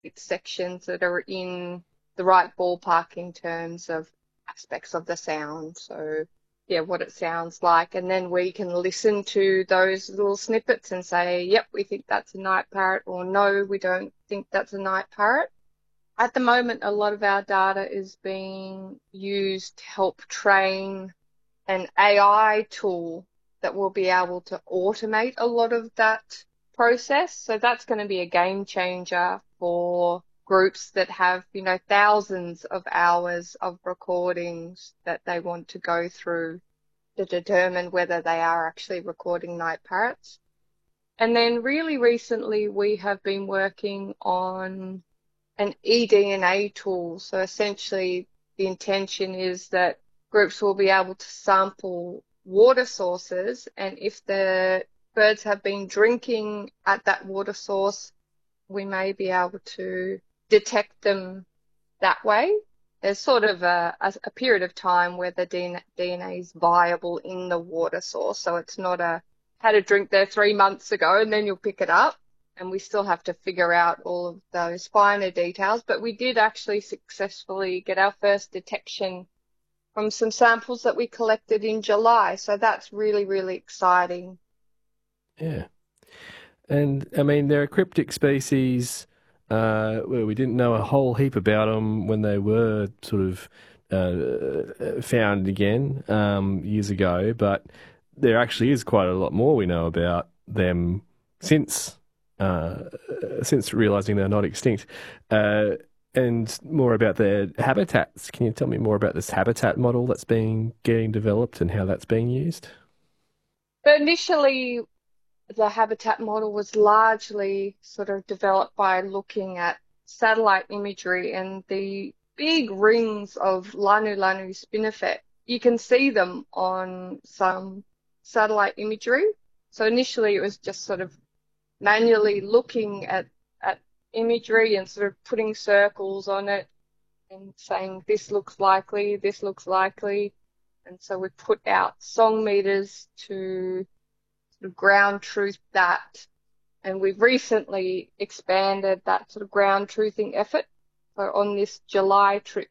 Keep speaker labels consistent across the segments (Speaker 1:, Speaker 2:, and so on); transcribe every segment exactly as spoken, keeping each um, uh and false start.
Speaker 1: it's sections that are in the right ballpark in terms of aspects of the sound. So yeah, what it sounds like. And then we can listen to those little snippets and say, yep, we think that's a night parrot, or no, we don't think that's a night parrot. At the moment, a lot of our data is being used to help train an A I tool that will be able to automate a lot of that process. So that's going to be a game changer for groups that have, you know, thousands of hours of recordings that they want to go through to determine whether they are actually recording night parrots. And then really recently we have been working on an eDNA tool. So essentially the intention is that groups will be able to sample water sources, and if the birds have been drinking at that water source, we may be able to detect them that way. There's sort of a, a, a period of time where the D N A is viable in the water source, so it's not a had a drink there three months ago and then you'll pick it up, and we still have to figure out all of those finer details. But we did actually successfully get our first detection from some samples that we collected in July, so that's really, really exciting.
Speaker 2: Yeah. And, I mean, there are cryptic species uh, where we didn't know a whole heap about them when they were sort of uh, found again um, years ago, but there actually is quite a lot more we know about them since uh, since realising they're not extinct. Uh, and more about their habitats. Can you tell me more about this habitat model that's being getting developed and how that's being used?
Speaker 1: But initially, the habitat model was largely sort of developed by looking at satellite imagery and the big rings of Lanu Lanu spinifex. You can see them on some satellite imagery. So initially it was just sort of manually looking at, at imagery and sort of putting circles on it and saying this looks likely, this looks likely. And so we put out song meters to ground truth that, and we've recently expanded that sort of ground truthing effort. So on this July trip,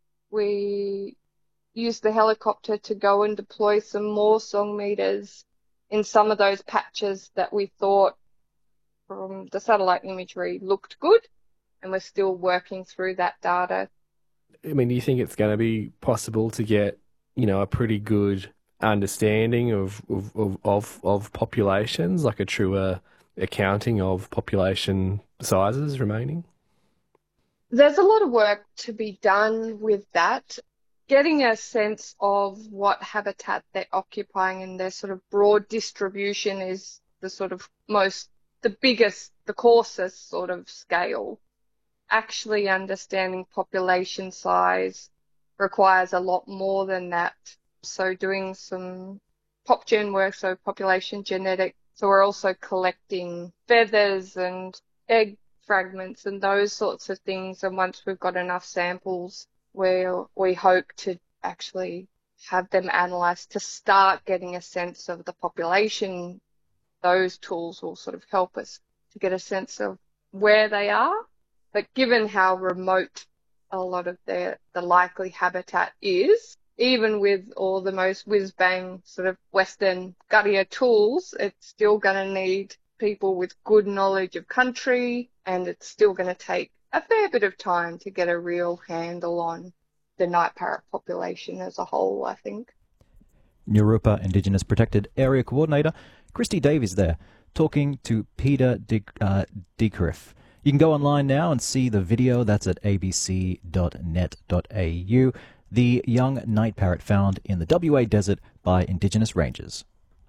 Speaker 1: we used the helicopter to go and deploy some more song meters in some of those patches that we thought from the satellite imagery looked good, and we're still working through that data.
Speaker 2: I mean, do you think it's going to be possible to get, you know, a pretty good understanding of of, of, of, of populations, like a truer accounting of population sizes remaining?
Speaker 1: There's a lot of work to be done with that. Getting a sense of what habitat they're occupying and their sort of broad distribution is the sort of most, the biggest, the coarsest sort of scale. Actually understanding population size requires a lot more than that. So doing some PopGen work, so population genetics. So we're also collecting feathers and egg fragments and those sorts of things. And once we've got enough samples, we'll, we hope to actually have them analysed to start getting a sense of the population. Those tools will sort of help us to get a sense of where they are. But given how remote a lot of the, the likely habitat is, even with all the most whiz-bang sort of Western guttier tools, it's still going to need people with good knowledge of country, and it's still going to take a fair bit of time to get a real handle on the night parrot population as a whole, I think.
Speaker 3: Naropa Indigenous Protected Area Coordinator Christy Davies there, talking to Peter De, uh, Decriff. You can go online now and see the video. That's at a b c dot net dot a u. The young night parrot found in the W A desert by Indigenous rangers.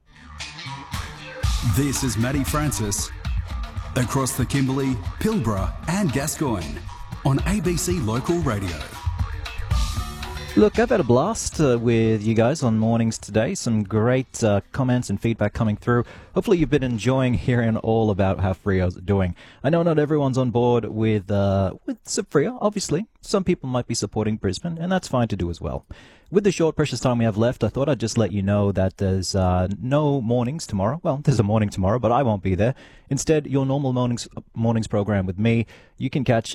Speaker 4: This is Matty Francis across the Kimberley, Pilbara and Gascoyne on A B C Local Radio.
Speaker 3: Look, I've had a blast uh, with you guys on mornings today. Some great uh, comments and feedback coming through. Hopefully you've been enjoying hearing all about how Freo's doing. I know not everyone's on board with uh, with Freo, obviously. Some people might be supporting Brisbane, and that's fine to do as well. With the short, precious time we have left, I thought I'd just let you know that there's uh, no mornings tomorrow. Well, there's a morning tomorrow, but I won't be there. Instead, your normal mornings mornings program with me, you can catch